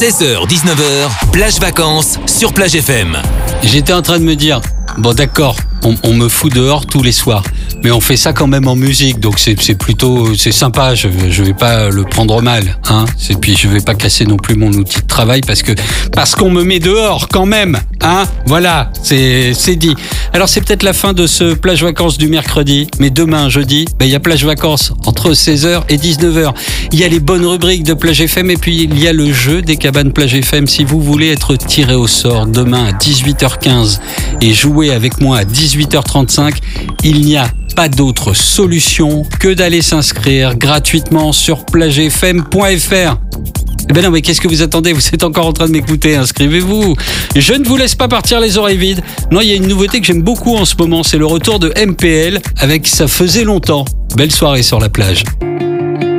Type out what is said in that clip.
16h-19h, plage vacances sur Plage FM. J'étais en train de me dire, bon d'accord, on me fout dehors tous les soirs, mais on fait ça quand même en musique, donc c'est sympa, je vais pas le prendre mal, hein. Et puis je vais pas casser non plus mon outil de travail parce qu'on me met dehors quand même, hein. Voilà, c'est dit. Alors c'est peut-être la fin de ce plage vacances du mercredi, mais demain jeudi, il y a plage vacances entre 16h et 19h. Il y a les bonnes rubriques de Plage FM et puis il y a le jeu des cabanes Plage FM. Si vous voulez être tiré au sort demain à 18h15 et jouer avec moi à 18h35, il n'y a pas d'autre solution que d'aller s'inscrire gratuitement sur plagefm.fr. Eh ben non, mais qu'est-ce que vous attendez? Vous êtes encore en train de m'écouter, inscrivez-vous. Je ne vous laisse pas partir les oreilles vides. Non, il y a une nouveauté que j'aime beaucoup en ce moment, c'est le retour de MPL avec Ça faisait longtemps. Belle soirée sur la plage.